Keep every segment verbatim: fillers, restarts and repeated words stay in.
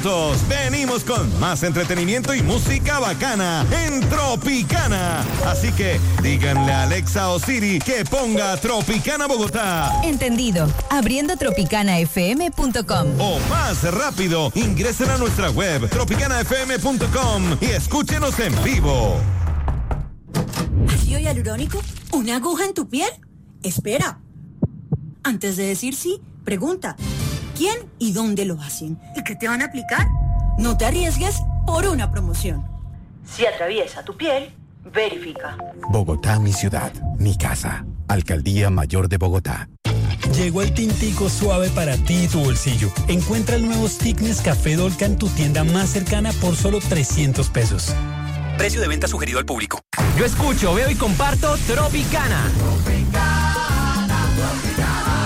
minutos. Venimos con más entretenimiento y música bacana en Tropicana. Así que díganle a Alexa o Siri que ponga Tropicana Bogotá. Entendido. Abriendo tropicana f m punto com. O más rápido, ingresen a nuestra web tropicana f m punto com y escúchenos en vivo. ¿Ácido hialurónico? ¿Una aguja en tu piel? Espera. Antes de decir sí, pregunta. ¿Quién y dónde lo hacen? ¿Y qué te van a aplicar? No te arriesgues por una promoción. Si atraviesa tu piel, verifica. Bogotá, mi ciudad, mi casa. Alcaldía Mayor de Bogotá. Llegó el tintico suave para ti y tu bolsillo. Encuentra el nuevo Stick Nescafé Dolca en tu tienda más cercana por solo trescientos pesos. Precio de venta sugerido al público. Yo escucho, veo y comparto Tropicana. Tropicana, Tropicana.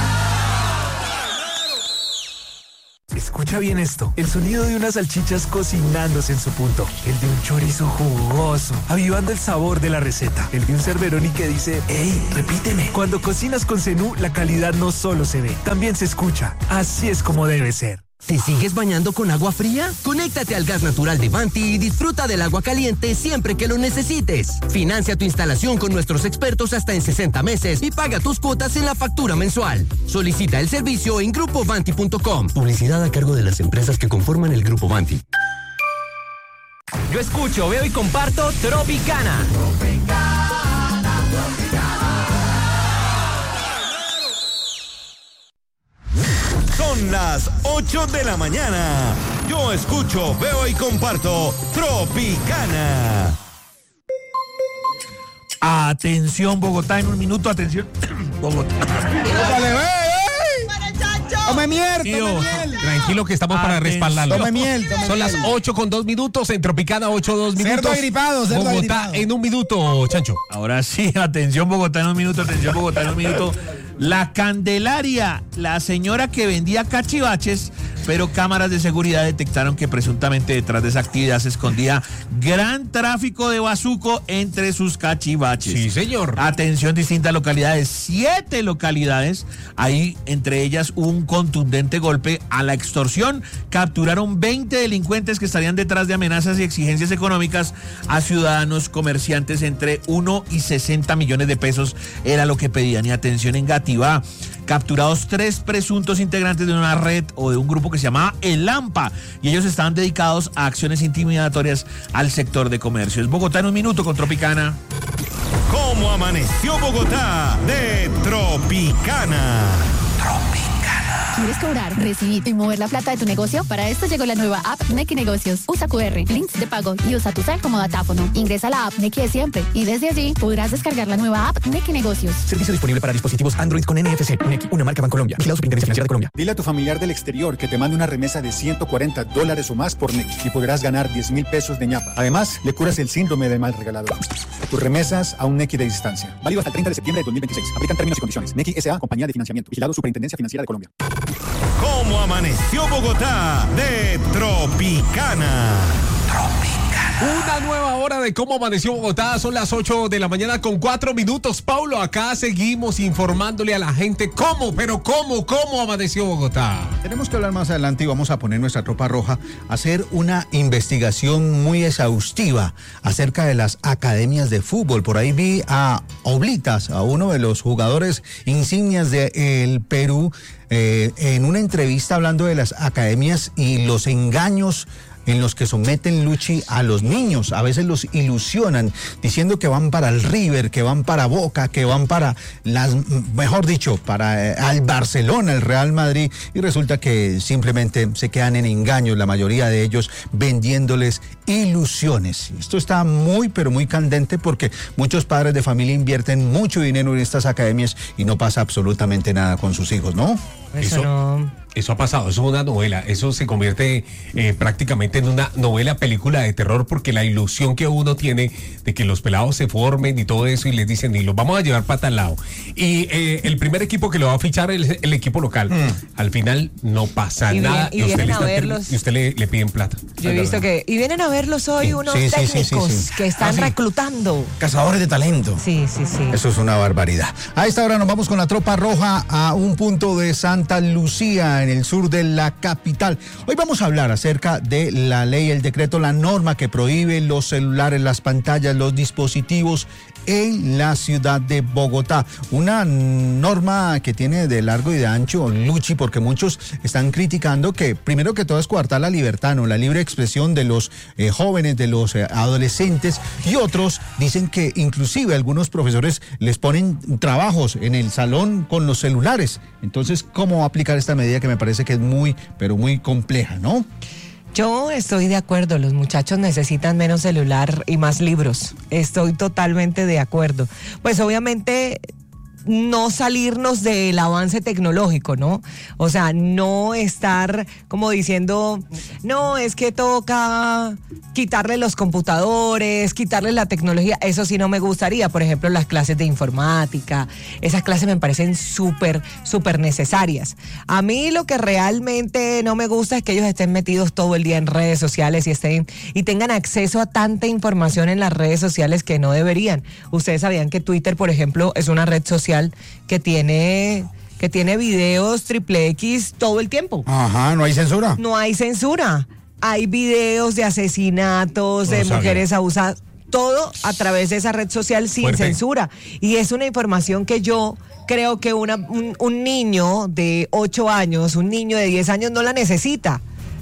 Escucha bien esto, el sonido de unas salchichas cocinándose en su punto, el de un chorizo jugoso, avivando el sabor de la receta, el de un Cerveroni que dice, ¡ey, repíteme! Cuando cocinas con Zenú, la calidad no solo se ve, también se escucha. Así es como debe ser. ¿Te sigues bañando con agua fría? Conéctate al gas natural de Vanti y disfruta del agua caliente siempre que lo necesites. Financia tu instalación con nuestros expertos hasta en sesenta meses y paga tus cuotas en la factura mensual. Solicita el servicio en grupo vanti punto com. Publicidad a cargo de las empresas que conforman el Grupo Vanti. Yo escucho, veo y comparto Tropicana. Tropicana, Tropicana. Son las ocho de la mañana. Yo escucho, veo y comparto Tropicana. Atención, Bogotá, en un minuto, atención. Bogotá. ¡Dale, ve! ¡Tome miel, tome Tío, miel! tranquilo que estamos para respaldarlo. Tome miel, tome Son miel. las ocho con dos minutos en Tropicana, ocho dos minutos. Cerdo agripado, cerdo Bogotá agripado. en un minuto, Chancho. Ahora sí, atención Bogotá en un minuto, atención Bogotá en un minuto. La Candelaria, la señora que vendía cachivaches, pero cámaras de seguridad detectaron que presuntamente detrás de esa actividad se escondía gran tráfico de bazuco entre sus cachivaches. Sí, señor. Atención, distintas localidades, siete localidades, ahí entre ellas un contundente golpe a la extorsión. Capturaron veinte delincuentes que estarían detrás de amenazas y exigencias económicas a ciudadanos, comerciantes, entre uno y sesenta millones de pesos era lo que pedían. Y atención, en Gativá, capturados tres presuntos integrantes de una red o de un grupo que se llamaba El Lampa, y ellos estaban dedicados a acciones intimidatorias al sector de comercio. Es Bogotá en un minuto con Tropicana. ¿Cómo amaneció Bogotá? De Tropicana. Tropicana. ¿Quieres cobrar, recibir y mover la plata de tu negocio? Para esto llegó la nueva app Nequi Negocios. Usa cu erre, links de pago y usa tu cel como datáfono. Ingresa a la app Nequi de siempre y desde allí podrás descargar la nueva app Nequi Negocios. Servicio disponible para dispositivos Android con N F C. Nequi, una marca Bancolombia. Vigilado Superintendencia Financiera de Colombia. Dile a tu familiar del exterior que te mande una remesa de ciento cuarenta dólares o más por Nequi y podrás ganar diez mil pesos de ñapa. Además, le curas el síndrome del mal regalador. Tus remesas a un Nequi de distancia. Válido hasta el treinta de septiembre de dos mil veintiséis. Aplican términos y condiciones. Nequi S A, compañía de financiamiento. Vigilado Superintendencia Financiera de Colombia. ¿Cómo amaneció Bogotá? De Tropicana. Una nueva hora de cómo amaneció Bogotá. Son las ocho de la mañana con cuatro minutos. Paulo, acá seguimos informándole a la gente cómo, pero cómo, cómo amaneció Bogotá. Tenemos que hablar más adelante y vamos a poner nuestra tropa roja a hacer una investigación muy exhaustiva acerca de las academias de fútbol. Por ahí vi a Oblitas, a uno de los jugadores insignias del Perú, eh, en una entrevista hablando de las academias y los engaños en los que someten, Luchi, a los niños. A veces los ilusionan diciendo que van para el River, que van para Boca, que van para las, mejor dicho, para eh, al Barcelona, el Real Madrid, y resulta que simplemente se quedan en engaños, la mayoría de ellos vendiéndoles ilusiones. Esto está muy, pero muy candente porque muchos padres de familia invierten mucho dinero en estas academias y no pasa absolutamente nada con sus hijos, ¿no? Eso, no. Eso ha pasado, eso es una novela, eso se convierte eh, prácticamente en una novela, película de terror, porque la ilusión que uno tiene de que los pelados se formen y todo eso, y les dicen, y los vamos a llevar para tal lado. Y eh, el primer equipo que lo va a fichar es el equipo local. Mm. Al final no pasa y nada bien, y, y, usted vienen le a está, verlos. y usted le, le piden plata. Yo he visto que, y vienen a verlos hoy unos sí, sí, técnicos sí, sí, sí. que están ah, sí. reclutando. Cazadores de talento. Sí, sí, sí. Eso es una barbaridad. A esta hora nos vamos con la tropa roja a un punto de Santa Lucía, en el sur de la capital. Hoy vamos a hablar acerca de la ley, el decreto, la norma que prohíbe los celulares, las pantallas, los dispositivos en la ciudad de Bogotá. Una norma que tiene de largo y de ancho, Luchi, porque muchos están criticando que primero que todo es coartar la libertad, ¿no? La libre expresión de los eh, jóvenes, de los eh, adolescentes, y otros dicen que inclusive algunos profesores les ponen trabajos en el salón con los celulares. Entonces, ¿cómo aplicar esta medida que me parece que es muy, pero muy compleja, ¿no? Yo estoy de acuerdo, los muchachos necesitan menos celular y más libros. Estoy totalmente de acuerdo. Pues obviamente no salirnos del avance tecnológico, ¿no? O sea, no estar como diciendo, no, es que toca quitarle los computadores, quitarle la tecnología. Eso sí no me gustaría. Por ejemplo, las clases de informática, esas clases me parecen súper, súper necesarias. A mí lo que realmente no me gusta es que ellos estén metidos todo el día en redes sociales y estén y tengan acceso a tanta información en las redes sociales que no deberían. Ustedes sabían que Twitter, por ejemplo, es una red social que tiene que tiene videos triple X todo el tiempo. Ajá, no hay censura. No hay censura. Hay videos de asesinatos, de mujeres abusadas, todo a través de esa red social sin Fuerte. censura. Y es una información que yo creo que una, un, un niño de ocho años, un niño de diez años no la necesita.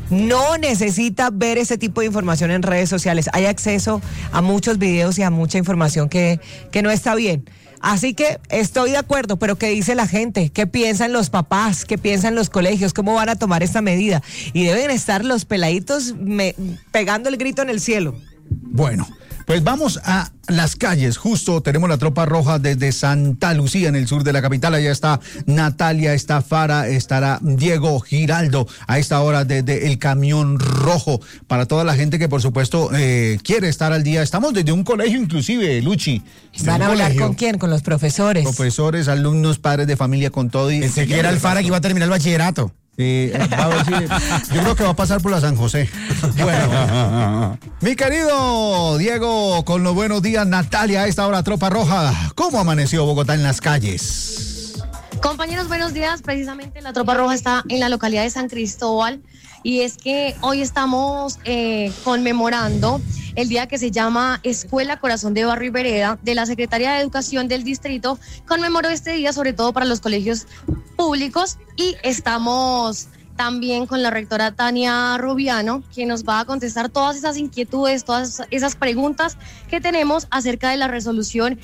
No necesita ver ese tipo de información en redes sociales. Hay acceso a muchos videos y a mucha información que, que no está bien. Así que estoy de acuerdo, pero ¿qué dice la gente? ¿Qué piensan los papás? ¿Qué piensan los colegios? ¿Cómo van a tomar esta medida? Y deben estar los peladitos me, pegando el grito en el cielo. Bueno, pues vamos a las calles. Justo tenemos la tropa roja desde Santa Lucía, en el sur de la capital. Allá está Natalia, está Fara, estará Diego Giraldo a esta hora desde el camión rojo. Para toda la gente que por supuesto eh, quiere estar al día. Estamos desde un colegio inclusive, Luchi. ¿Van a hablar con quién? ¿Con los profesores? Profesores, alumnos, padres de familia, con todo. Y pensé que era el Fara que iba a terminar el bachillerato. Eh, va a ver si, yo creo que va a pasar por la San José. Bueno, mi querido Diego, con los buenos días. Natalia, a esta hora tropa roja, ¿cómo amaneció Bogotá en las calles? Compañeros, buenos días. Precisamente la tropa roja está en la localidad de San Cristóbal, y es que hoy estamos eh, conmemorando el día que se llama Escuela Corazón de Barrio y Vereda. De la Secretaría de Educación del Distrito conmemoró este día sobre todo para los colegios públicos, y estamos también con la rectora Tania Rubiano, quien nos va a contestar todas esas inquietudes, todas esas preguntas que tenemos acerca de la resolución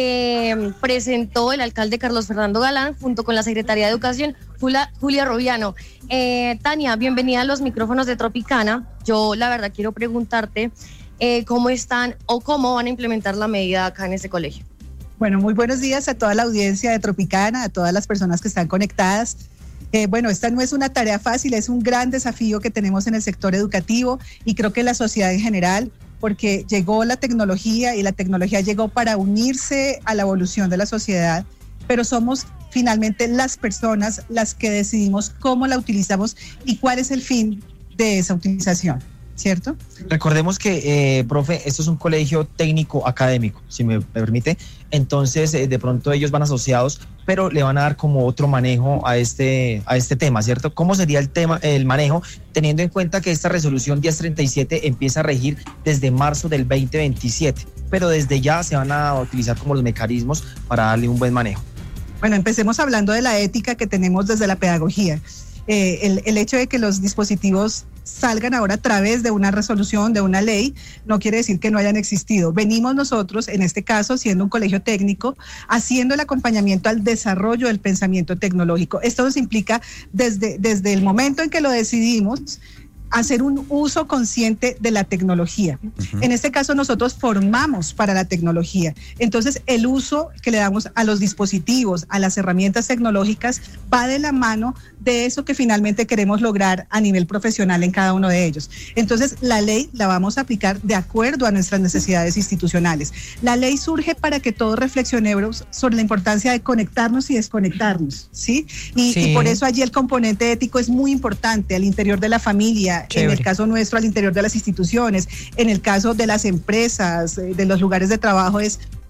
que presentó el alcalde Carlos Fernando Galán junto con la Secretaría de Educación, Julia, Julia Rubiano. Eh, Tania, bienvenida a los micrófonos de Tropicana. Yo la verdad quiero preguntarte eh, cómo están o cómo van a implementar la medida acá en este colegio. Bueno, muy buenos días a toda la audiencia de Tropicana, a todas las personas que están conectadas. Eh, bueno, esta no es una tarea fácil, es un gran desafío que tenemos en el sector educativo y creo que en la sociedad en general, porque llegó la tecnología y la tecnología llegó para unirse a la evolución de la sociedad, pero somos finalmente las personas las que decidimos cómo la utilizamos y cuál es el fin de esa utilización, ¿cierto? Recordemos que, eh, profe, esto es un colegio técnico académico, si me permite, entonces eh, de pronto ellos van asociados, pero le van a dar como otro manejo a este, a este tema, ¿cierto? ¿Cómo sería el tema, el manejo, teniendo en cuenta que esta resolución diez treinta y siete empieza a regir desde marzo del veinte veintisiete, pero desde ya se van a utilizar como los mecanismos para darle un buen manejo? Bueno, empecemos hablando de la ética que tenemos desde la pedagogía. Eh, el, el hecho de que los dispositivos salgan ahora a través de una resolución, de una ley, no quiere decir que no hayan existido. Venimos nosotros, en este caso, siendo un colegio técnico, haciendo el acompañamiento al desarrollo del pensamiento tecnológico. Esto nos implica desde, desde el momento en que lo decidimos, hacer un uso consciente de la tecnología. Uh-huh. En este caso nosotros formamos para la tecnología. Entonces el uso que le damos a los dispositivos, a las herramientas tecnológicas, va de la mano de eso que finalmente queremos lograr a nivel profesional en cada uno de ellos. Entonces la ley la vamos a aplicar de acuerdo a nuestras necesidades institucionales. La ley surge para que todos reflexionemos sobre la importancia de conectarnos y desconectarnos, ¿sí? Y, sí. y por eso allí el componente ético es muy importante al interior de la familia, Chévere. En el caso nuestro al interior de las instituciones, en el caso de las empresas, de los lugares de trabajo es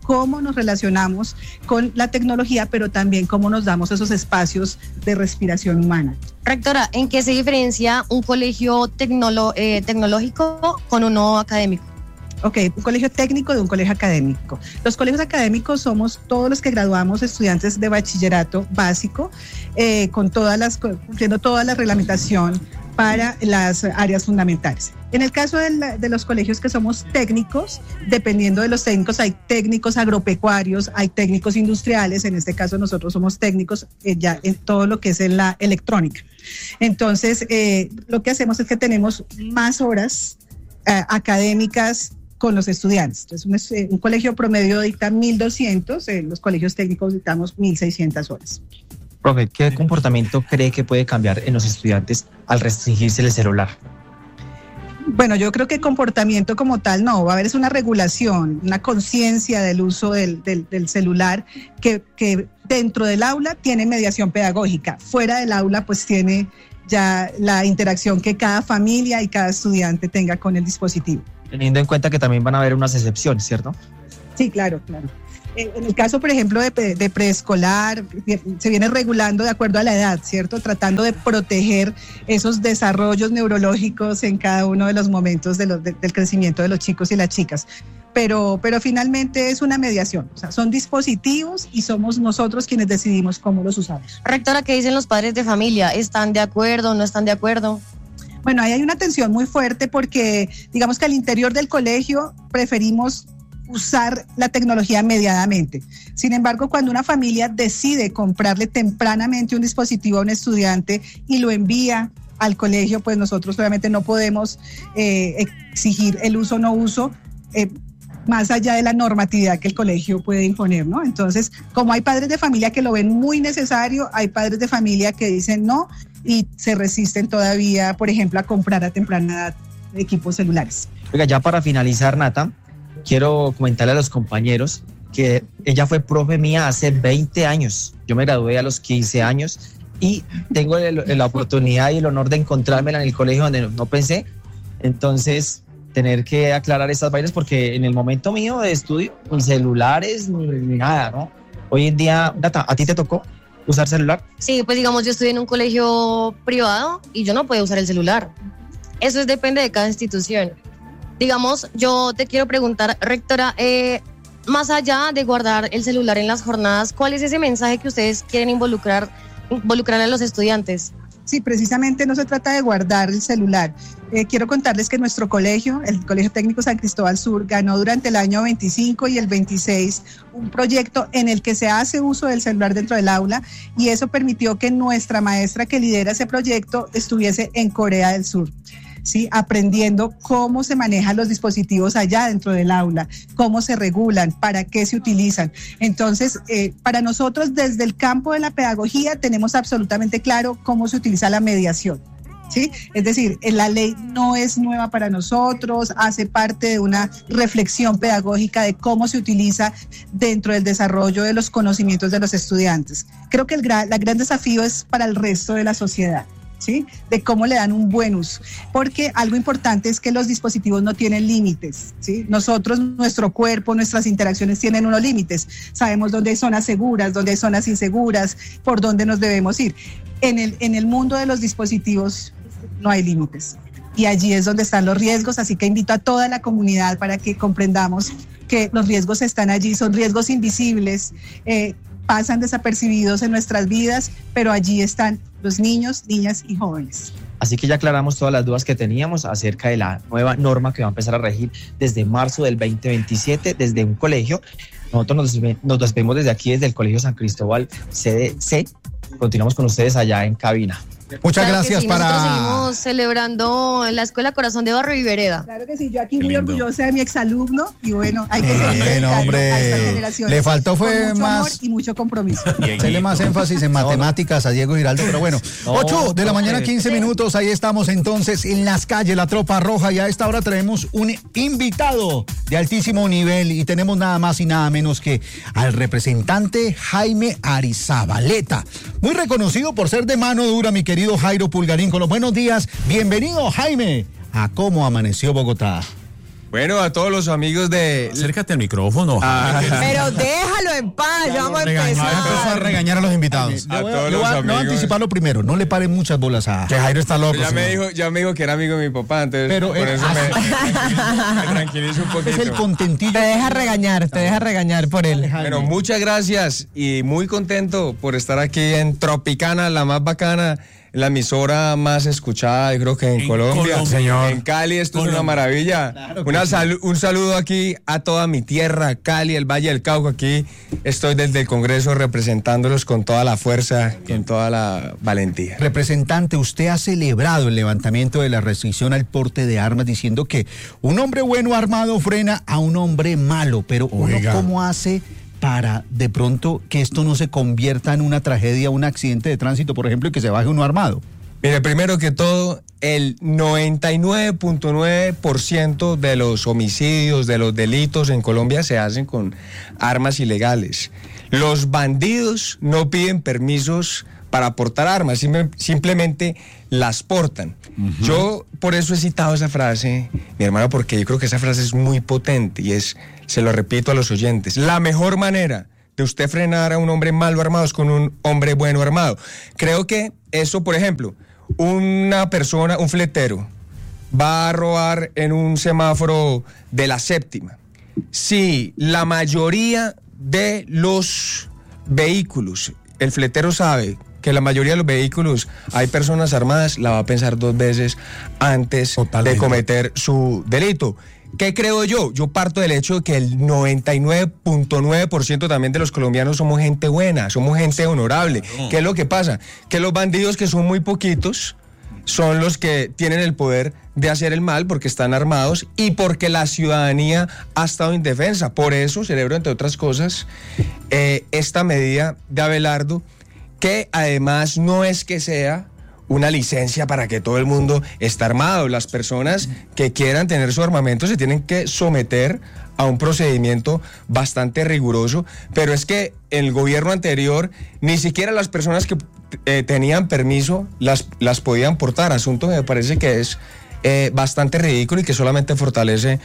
cómo nos relacionamos con la tecnología, pero también cómo nos damos esos espacios de respiración humana. Rectora, ¿en qué se diferencia un colegio tecnolo- eh, tecnológico con uno académico? Ok, un colegio técnico de un colegio académico. Los colegios académicos somos todos los que graduamos estudiantes de bachillerato básico, eh, con todas las, cumpliendo toda la reglamentación para las áreas fundamentales. En el caso de, la, de los colegios que somos técnicos, dependiendo de los técnicos, hay técnicos agropecuarios, hay técnicos industriales, en este caso nosotros somos técnicos eh, ya en todo lo que es en la electrónica. Entonces, eh, lo que hacemos es que tenemos más horas eh, académicas con los estudiantes. Entonces, un, un colegio promedio dicta mil doscientos, en los colegios técnicos dictamos mil seiscientas horas. Profe, ¿qué comportamiento cree que puede cambiar en los estudiantes al restringirse el celular? Bueno, yo creo que comportamiento como tal no, va a haber es una regulación, una conciencia del uso del, del, del celular que, que dentro del aula tiene mediación pedagógica, fuera del aula pues tiene ya la interacción que cada familia y cada estudiante tenga con el dispositivo. Teniendo en cuenta que también van a haber unas excepciones, ¿cierto? Sí, claro, claro. En el caso, por ejemplo, de, de preescolar, se viene regulando de acuerdo a la edad, ¿cierto? Tratando de proteger esos desarrollos neurológicos en cada uno de los momentos de los, de, del crecimiento de los chicos y las chicas. Pero, pero finalmente es una mediación, o sea, son dispositivos y somos nosotros quienes decidimos cómo los usamos. Rectora, ¿qué dicen los padres de familia? ¿Están de acuerdo, no están de acuerdo? Bueno, ahí hay una tensión muy fuerte porque digamos que al interior del colegio preferimos usar la tecnología mediadamente. Sin embargo, cuando una familia decide comprarle tempranamente un dispositivo a un estudiante y lo envía al colegio, pues nosotros obviamente no podemos eh, exigir el uso o no uso eh, más allá de la normatividad que el colegio puede imponer, ¿no? Entonces, como hay padres de familia que lo ven muy necesario, hay padres de familia que dicen no y se resisten todavía, por ejemplo, a comprar a temprana edad equipos celulares. Oiga, ya para finalizar, Nata, quiero comentarle a los compañeros que ella fue profe mía hace veinte años. Yo me gradué a los quince años y tengo el, la oportunidad y el honor de encontrármela en el colegio donde no, no pensé. Entonces, tener que aclarar estas vainas porque en el momento mío de estudio, ni celulares ni, ni nada, ¿no? Hoy en día, Nata, ¿a ti te tocó usar celular? Sí, pues digamos, yo estudié en un colegio privado y yo no podía usar el celular. Eso es, depende de cada institución. Digamos, yo te quiero preguntar, rectora, eh, más allá de guardar el celular en las jornadas, ¿cuál es ese mensaje que ustedes quieren involucrar, involucrar a los estudiantes? Sí, precisamente no se trata de guardar el celular. Eh, quiero contarles que nuestro colegio, el Colegio Técnico San Cristóbal Sur, ganó durante el año veinticinco y el veintiséis un proyecto en el que se hace uso del celular dentro del aula y eso permitió que nuestra maestra que lidera ese proyecto estuviese en Corea del Sur. ¿Sí? Aprendiendo cómo se manejan los dispositivos allá dentro del aula, cómo se regulan, para qué se utilizan. Entonces, eh, para nosotros desde el campo de la pedagogía tenemos absolutamente claro cómo se utiliza la mediación. ¿Sí? Es decir, la ley no es nueva para nosotros, hace parte de una reflexión pedagógica de cómo se utiliza dentro del desarrollo de los conocimientos de los estudiantes. Creo que el gran, el gran desafío es para el resto de la sociedad. ¿Sí? De cómo le dan un buen uso, porque algo importante es que los dispositivos no tienen límites, ¿sí? Nosotros, nuestro cuerpo, nuestras interacciones tienen unos límites, sabemos dónde hay zonas seguras, dónde hay zonas inseguras, por dónde nos debemos ir. En el, en el mundo de los dispositivos no hay límites y allí es donde están los riesgos, así que invito a toda la comunidad para que comprendamos que los riesgos están allí, son riesgos invisibles, eh, pasan desapercibidos en nuestras vidas, pero allí están los niños, niñas y jóvenes. Así que ya aclaramos todas las dudas que teníamos acerca de la nueva norma que va a empezar a regir desde marzo del veinte veintisiete desde un colegio. Nosotros nos, nos despedimos desde aquí, desde el Colegio San Cristóbal C D C. Continuamos con ustedes allá en cabina. Muchas claro gracias sí, para... Nosotros seguimos celebrando en la Escuela Corazón de Barrio y Vereda. Claro que sí, yo aquí muy orgullosa de mi exalumno y bueno, hay que seguir bueno, hombre, a estas generaciones. le faltó fue con mucho más... amor y mucho compromiso. Hacerle más énfasis en matemáticas a Diego Giraldo, pero bueno, No, ocho de la no, mañana, quince minutos, ahí estamos entonces en las calles, la Tropa Roja, y a esta hora tenemos un invitado de altísimo nivel y tenemos nada más y nada menos que al representante Jaime Arizabaleta, muy reconocido por ser de mano dura, mi querido Jairo Pulgarín. Con los buenos días, bienvenido Jaime a Cómo Amaneció Bogotá. Bueno, a todos los amigos de... Acércate al micrófono. Ah. Pero déjalo en paz, ya vamos a Empezó a empezar. regañar a los invitados. A Le voy a- todos le voy los a- le voy a amigos. anticiparlo primero. No le paren muchas bolas a que Jairo está loco. Ya me, señor. dijo, ya me dijo que era amigo de mi papá, entonces Pero, por eh, eso me, me tranquilizo un poquito. Es el contentillo. Te deja regañar, te deja regañar por él. Bueno, muchas gracias y muy contento por estar aquí en Tropicana, la más bacana, la emisora más escuchada, yo creo que en, En Colombia. Colombia. Señor. En Cali, esto Colombia. es una maravilla. Claro que Una sí. salu- un saludo aquí a toda mi tierra, Cali, el Valle del Cauca. Aquí estoy desde el Congreso representándolos con toda la fuerza, con toda la valentía. Representante, usted ha celebrado el levantamiento de la restricción al porte de armas diciendo que un hombre bueno armado frena a un hombre malo, pero uno Oiga. ¿cómo hace para de pronto que esto no se convierta en una tragedia, un accidente de tránsito, por ejemplo, y que se baje uno armado? Mire, primero que todo, el noventa y nueve punto nueve por ciento de los homicidios, de los delitos en Colombia se hacen con armas ilegales. Los bandidos no piden permisos para portar armas, simple- simplemente las portan. Yo por eso he citado esa frase, mi hermano, porque yo creo que esa frase es muy potente y es, se lo repito a los oyentes, la mejor manera de usted frenar a un hombre malo armado es con un hombre bueno armado. Creo que eso, por ejemplo, una persona, un fletero, va a robar en un semáforo de la séptima. Si la mayoría de los vehículos, el fletero sabe que la mayoría de los vehículos hay personas armadas, la va a pensar dos veces antes Totalmente. de cometer su delito. ¿Qué creo yo? Yo parto del hecho de que el noventa y nueve punto nueve por ciento también de los colombianos somos gente buena, somos gente honorable. ¿Qué es lo que pasa? Que los bandidos, que son muy poquitos, son los que tienen el poder de hacer el mal porque están armados y porque la ciudadanía ha estado indefensa. Por eso celebro, entre otras cosas, eh, esta medida de Abelardo, que además no es que sea una licencia para que todo el mundo esté armado. Las personas que quieran tener su armamento se tienen que someter a un procedimiento bastante riguroso, pero es que el gobierno anterior ni siquiera las personas que eh, tenían permiso las, las podían portar, asunto que me parece que es eh, bastante ridículo y que solamente fortalece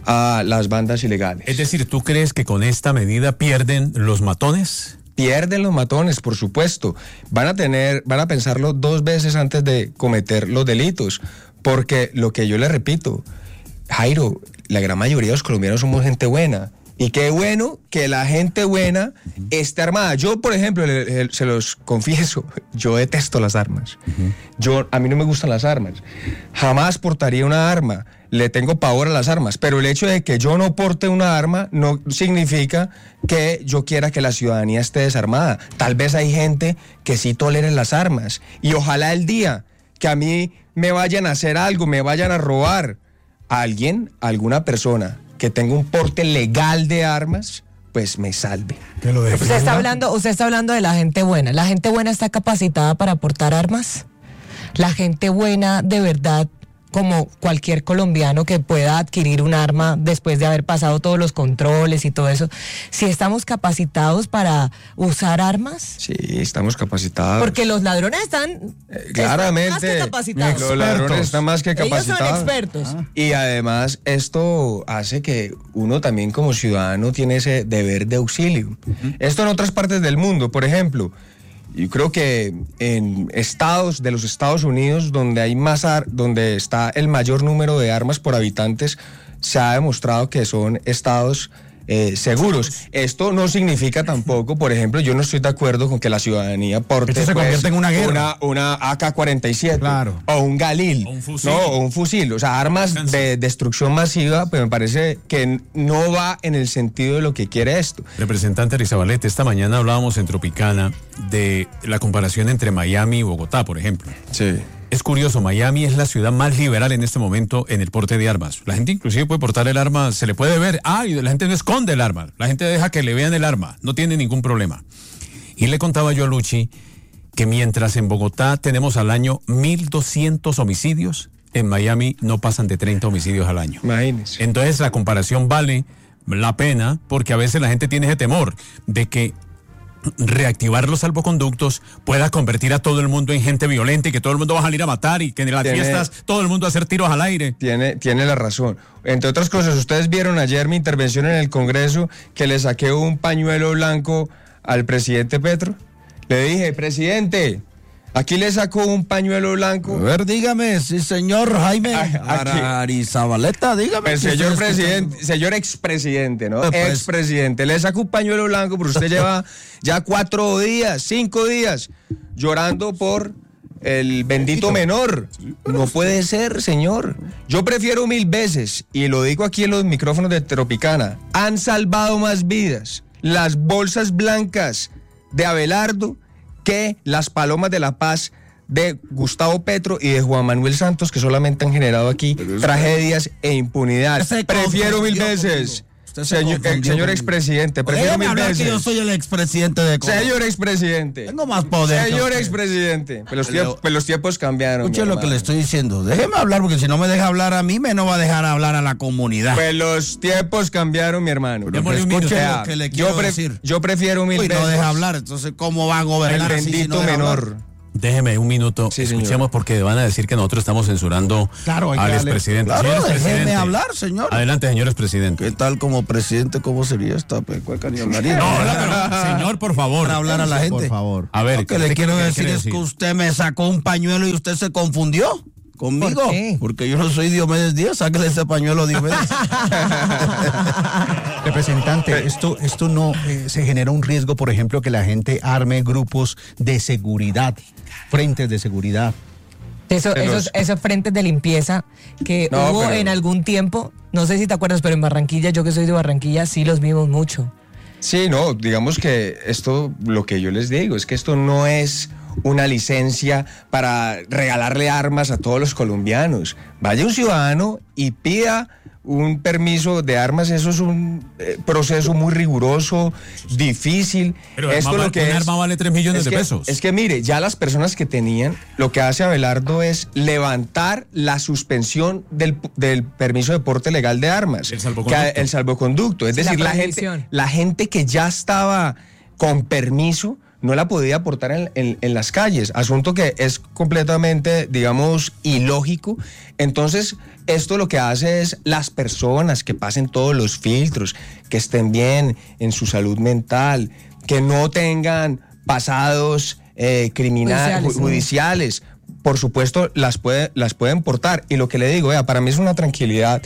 a las bandas ilegales. Es decir, ¿tú crees que con esta medida pierden los matones? Pierden los matones, por supuesto. Van a tener, van a pensarlo dos veces antes de cometer los delitos, porque lo que yo le repito, Jairo, la gran mayoría de los colombianos somos gente buena. Y qué bueno que la gente buena esté armada. Yo, por ejemplo, le- le- se los confieso, yo detesto las armas. Yo, a mí no me gustan las armas. Jamás portaría una arma. Le tengo pavor a las armas. Pero el hecho de que yo no porte una arma no significa que yo quiera que la ciudadanía esté desarmada. Tal vez hay gente que sí tolere las armas. Y ojalá el día que a mí me vayan a hacer algo, me vayan a robar a alguien, a alguna persona que tenga un porte legal de armas, pues me salve. Usted está hablando, usted está hablando de la gente buena. ¿La gente buena está capacitada para portar armas? La gente buena, de verdad, como cualquier colombiano que pueda adquirir un arma después de haber pasado todos los controles y todo eso, ¿si estamos capacitados para usar armas? Sí, estamos capacitados. Porque los ladrones están, Eh, claramente, están más que capacitados. los ladrones están más que Ellos capacitados. son expertos. Y además esto hace que uno también como ciudadano tiene ese deber de auxilio. Esto en otras partes del mundo, por ejemplo, yo creo que en estados de los Estados Unidos donde hay más ar- donde está el mayor número de armas por habitantes, se ha demostrado que son estados eh, seguros. Esto no significa tampoco, por ejemplo, yo no estoy de acuerdo con que la ciudadanía porte Esto se pues, convierte en una guerra. una, una A K cuarenta y siete o un Galil, fusil. no, o un fusil, o sea, armas de destrucción masiva, pues me parece que no va en el sentido de lo que quiere esto. Representante Arizabalete, esta mañana hablábamos en Tropicana de la comparación entre Miami y Bogotá, por ejemplo. Sí. Es curioso, Miami es la ciudad más liberal en este momento en el porte de armas. La gente inclusive puede portar el arma, se le puede ver, ah, y la gente no esconde el arma, la gente deja que le vean el arma, no tiene ningún problema. Y le contaba yo a Luchi que mientras en Bogotá tenemos al año mil doscientos homicidios, en Miami no pasan de treinta homicidios al año. Imagínense. Entonces la comparación vale la pena porque a veces la gente tiene ese temor de que reactivar los salvoconductos pueda convertir a todo el mundo en gente violenta y que todo el mundo va a salir a matar y que en las Tiene- fiestas todo el mundo va a hacer tiros al aire. Tiene, tiene la razón. Entre otras cosas, ustedes vieron ayer mi intervención en el Congreso que le saqué un pañuelo blanco al presidente Petro. Le dije, presidente, aquí le sacó un pañuelo blanco. A ver, dígame, sí, señor Jaime Aquí. Arizabaleta, dígame. El que señor estoy presidente, señor expresidente, ¿no? Eh, pues. Expresidente, le sacó un pañuelo blanco, pero usted lleva ya cuatro días, cinco días llorando por el bendito menor. No puede ser, señor. Yo prefiero mil veces, y lo digo aquí en los micrófonos de Tropicana, han salvado más vidas las bolsas blancas de Abelardo que las palomas de la paz de Gustavo Petro y de Juan Manuel Santos, que solamente han generado aquí tragedias e impunidad. Usted se Prefiero mil confundió veces. Usted se Señor, eh, confundió señor conmigo. expresidente, prefiero Déjeme mil hablar veces. que yo soy el expresidente de Colombia. Señor expresidente. Tengo más poder que Señor usted. expresidente. Pues los, Leo- tiempos, pues los tiempos cambiaron. Escuche mi lo que hermano. le estoy diciendo. Déjeme hablar, porque si no me deja hablar a mí, me no va a dejar hablar a la comunidad. Pues los tiempos cambiaron, mi hermano. Démosle un Escuche minuto. lo que le yo, quiero pre- decir. Yo prefiero mil Uy, veces. no deja hablar, entonces ¿cómo va a gobernar El así si bendito no deja menor. hablar? Déjeme un minuto, escuchemos porque van a decir que nosotros estamos censurando Claro, hay que al darle- expresidente. Claro, Señor déjeme expresidente, hablar, señor. Adelante, señor expresidente. ¿Qué tal como presidente? ¿Cómo sería esta pecueca ni hablaría? No, habla, pero, señor, por favor. Para hablar a la gente. Por favor. A ver, Lo que le ¿qué- quiero qué decir quiere es que usted me sacó un pañuelo y usted se confundió conmigo. ¿Por qué? Porque yo no soy Diomedes Díaz, sáquele ese pañuelo Diomedes. Representante, esto, esto no eh, se genera un riesgo, por ejemplo, que la gente arme grupos de seguridad, frentes de seguridad. Eso, Pero esos, es- esos frentes de limpieza que No, hubo pero- en algún tiempo, no sé si te acuerdas, pero en Barranquilla, yo que soy de Barranquilla, sí los vimos mucho. Sí, no, digamos que esto, lo que yo les digo, es que esto no es una licencia para regalarle armas a todos los colombianos. Vaya un ciudadano y pida un permiso de armas, eso es un eh, proceso muy riguroso, difícil. Pero Esto arma- lo que un es- arma vale tres millones es de que- pesos. Es que mire, ya las personas que tenían, lo que hace Abelardo es levantar la suspensión del, del permiso de porte legal de armas. El salvoconducto. Que- el salvoconducto. Es Sí, la decir, la, gente, prohibición. la gente que ya estaba con permiso no la podía portar en, en- en las calles, asunto que es completamente, digamos, ilógico. Entonces, esto lo que hace es las personas que pasen todos los filtros, que estén bien en su salud mental, que no tengan pasados eh, criminales, Judiciales, sí. judiciales, por supuesto, las, puede, las pueden portar. Y lo que le digo, vea, para mí es una tranquilidad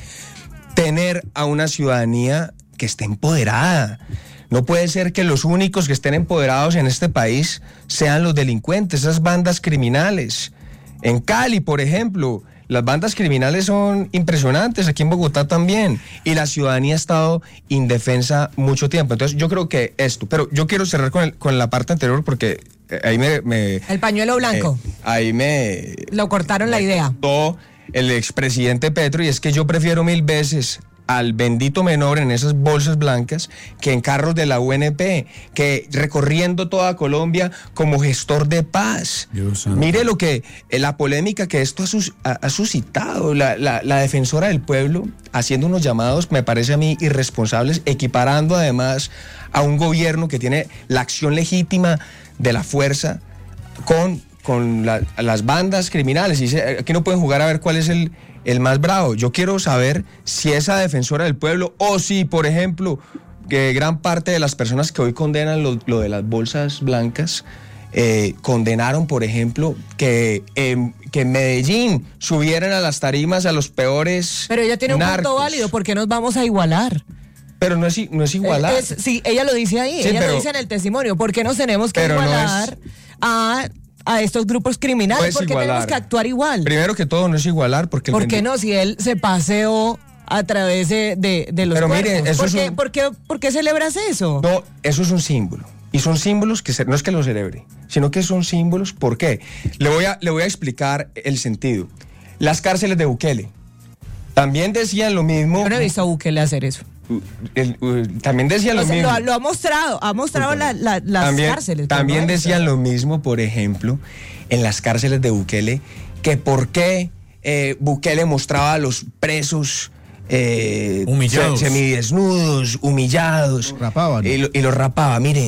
tener a una ciudadanía que esté empoderada. No puede ser que los únicos que estén empoderados en este país sean los delincuentes, esas bandas criminales. En Cali, por ejemplo, las bandas criminales son impresionantes, aquí en Bogotá también, y la ciudadanía ha estado indefensa mucho tiempo. Entonces yo creo que esto, pero yo quiero cerrar con, el- con la parte anterior porque eh, ahí me... me El pañuelo blanco, eh, ahí me... lo cortaron la idea. todo el expresidente Petro, y es que yo prefiero mil veces al bendito menor en esas bolsas blancas que en carros de la U N P, que recorriendo toda Colombia como gestor de paz. Mire lo que, eh, la polémica que esto ha, sus- ha- ha suscitado, la, la- la defensora del pueblo haciendo unos llamados, me parece a mí, irresponsables, equiparando además a un gobierno que tiene la acción legítima de la fuerza con, con la- las bandas criminales. Y dice, aquí no pueden jugar a ver cuál es el, el más bravo. Yo quiero saber si esa defensora del pueblo o si, por ejemplo, que gran parte de las personas que hoy condenan lo, lo de las bolsas blancas, eh, condenaron, por ejemplo, que, eh, que en Medellín subieran a las tarimas a los peores Pero ella tiene un punto narcos. válido, ¿por qué nos vamos a igualar? Pero no es, i- no es igualar. Eh, es- sí, ella lo dice ahí, Sí, ella pero- lo dice en el testimonio. ¿Por qué nos tenemos que Pero no igualar a, a estos grupos criminales? No es ¿Por qué igualar. tenemos que actuar igual? Primero que todo, no es igualar porque... el ¿Por qué bendi- no? Si él se paseó a través de, de, de los Pero mire, cuerpos. eso ¿Por, es qué, un- por, qué, por qué celebras eso? No, eso es un símbolo. Y son símbolos que se- no es que lo celebre, sino que son símbolos. ¿Por qué? Le voy a, le voy a explicar el sentido. Las cárceles de Bukele también decían lo mismo. Yo no he visto a Bukele hacer eso. El- uh, también decían O lo sea, mismo. lo, lo ha mostrado, ha mostrado la- la- las también, cárceles. pero También no eso. decían lo mismo, por ejemplo, en las cárceles de Bukele, que por qué eh, Bukele mostraba a los presos eh, Humillados. se- semidesnudos, humillados. Rapaban. Y, lo- y los rapaba. Miren,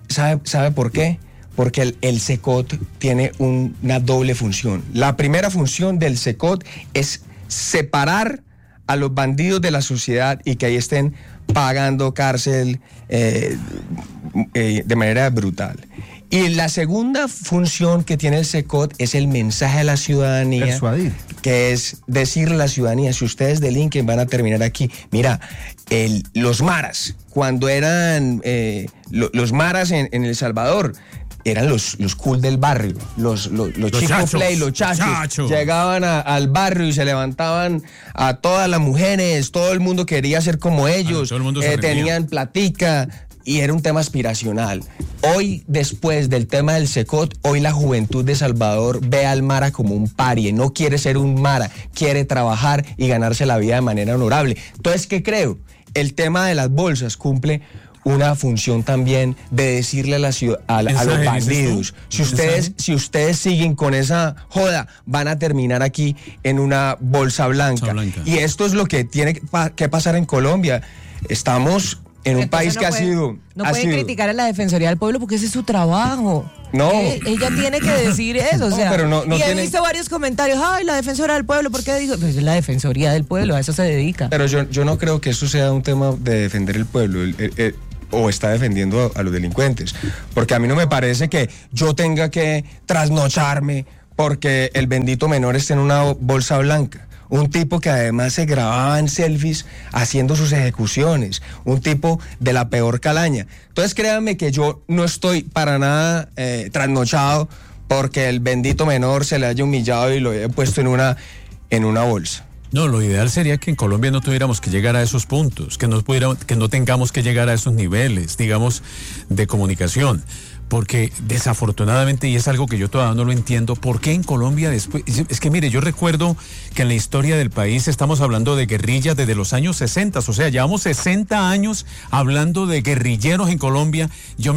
¿Sabe, sabe por qué? Porque el, el SECOT tiene un, una doble función. La primera función del SECOT es separar a los bandidos de la sociedad y que ahí estén pagando cárcel eh, eh, de manera brutal. Y la segunda función que tiene el SECOT es el mensaje a la ciudadanía. Persuadir. Que es decirle a la ciudadanía, si ustedes delinquen van a terminar aquí. Mira, el, los maras, cuando eran eh, lo, los maras en, en El Salvador, eran los, los cool del barrio, los, los, los, Los chico chachos, play, los chachos. chachos. Llegaban a- al barrio y se levantaban a todas las mujeres, todo el mundo quería ser como ellos, todo el mundo se eh, rendía. tenían platica y era un tema aspiracional. Hoy, después del tema del SECOT, hoy la juventud de Salvador ve al Mara como un parie, no quiere ser un Mara, quiere trabajar y ganarse la vida de manera honorable. Entonces, ¿qué creo? El tema de las bolsas cumple una función también de decirle a, la ciudad, a, a los ¿Mensaje, bandidos, dices tú? si ustedes, ¿Mensaje? si ustedes siguen con esa joda, van a terminar aquí en una bolsa blanca. blanca. Y esto es lo que tiene que pa- que pasar en Colombia. Estamos en un Entonces país no que ha pueden- sido... No ha pueden sido- criticar a la Defensoría del Pueblo porque ese es su trabajo. No. Eh, ella tiene que decir eso, o No, sea. pero no- no y he tiene- visto varios comentarios, ay, la Defensora del Pueblo, ¿por qué dijo? Pues es la Defensoría del Pueblo, a eso se dedica. Pero yo, yo no creo que eso sea un tema de defender el pueblo el- el- el- o está defendiendo a, a los delincuentes. Porque a mí no me parece que yo tenga que trasnocharme porque el bendito menor esté en una bolsa blanca. Un tipo que además se grababa en selfies haciendo sus ejecuciones. Un tipo de la peor calaña. Entonces créanme que yo no estoy para nada eh, trasnochado porque el bendito menor se le haya humillado y lo haya puesto en una, en una bolsa. No, lo ideal sería que en Colombia no tuviéramos que llegar a esos puntos, que no, pudiéramos, que no tengamos que llegar a esos niveles, digamos, de comunicación. Porque desafortunadamente, y es algo que yo todavía no lo entiendo, ¿por qué en Colombia después? Es que mire, yo recuerdo que en la historia del país estamos hablando de guerrillas desde los años sesenta, o sea, llevamos sesenta años hablando de guerrilleros en Colombia. Yo